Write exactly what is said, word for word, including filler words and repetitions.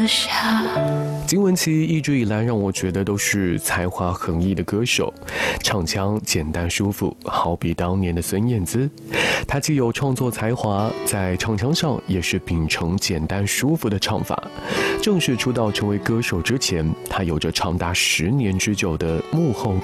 下。 金玟岐一直以来让我觉得都是才华横溢的歌手，唱腔简单舒服，好比当年的孙燕姿。她既有创作才华，在唱腔上也是秉承简单舒服的唱法。正式出道成为歌手之前，她有着长达十年之久的幕后